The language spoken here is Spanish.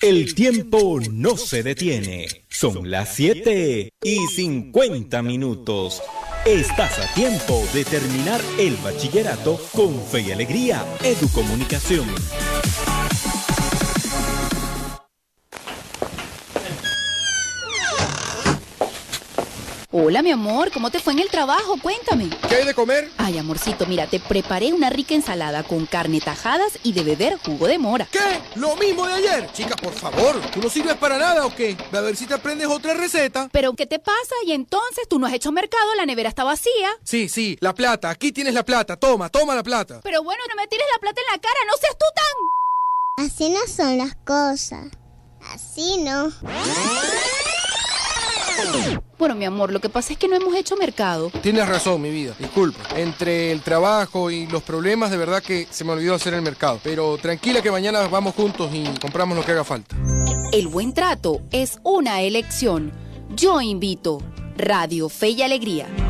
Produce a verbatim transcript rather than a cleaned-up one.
El tiempo no se detiene. Son las siete y cincuenta minutos. Estás a tiempo de terminar el bachillerato con Fe y Alegría Educomunicación. Hola, mi amor, ¿cómo te fue en el trabajo? Cuéntame. ¿Qué hay de comer? Ay, amorcito, mira, te preparé una rica ensalada con carne tajadas y de beber jugo de mora. ¿Qué? ¿Lo mismo de ayer? Chica, por favor, ¿tú no sirves para nada o qué? A ver si te aprendes otra receta. ¿Pero qué te pasa? Y entonces, ¿tú no has hecho mercado? La nevera está vacía. Sí, sí, la plata, aquí tienes la plata, toma, toma la plata. Pero bueno, no me tires la plata en la cara, no seas tú tan... Así no son las cosas. Así no. Bueno, mi amor, lo que pasa es que no hemos hecho mercado. Tienes razón, mi vida, disculpa. Entre el trabajo y los problemas, de verdad que se me olvidó hacer el mercado. Pero tranquila que mañana vamos juntos y compramos lo que haga falta. El buen trato es una elección. Yo invito. Radio Fe y Alegría.